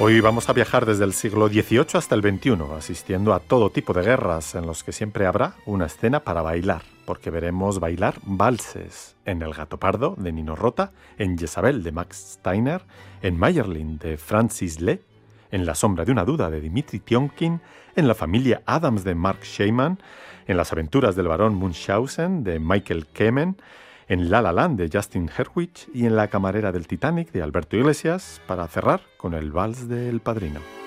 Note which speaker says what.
Speaker 1: Hoy vamos a viajar desde el siglo XVIII hasta el XXI, asistiendo a todo tipo de guerras en los que siempre habrá una escena para bailar, porque veremos bailar valses en El gato pardo de Nino Rota, en Jezabel de Max Steiner, en Mayerling de Francis Lee, en La sombra de una duda de Dmitri Tiomkin, en La familia Adams de Mark Sheyman, en Las aventuras del barón Munchausen de Michael Kamen, en La La Land de Justin Hurwitz y en La camarera del Titanic de Alberto Iglesias, para cerrar con el vals de El Padrino.